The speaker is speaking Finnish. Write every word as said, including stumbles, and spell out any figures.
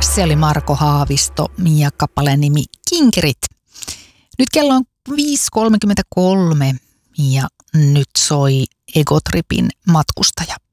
Se oli Marko Haavisto ja kappaleen nimi Kinkerit. Nyt kello on viisi kolmekymmentäkolme ja nyt soi Egotripin Matkustaja.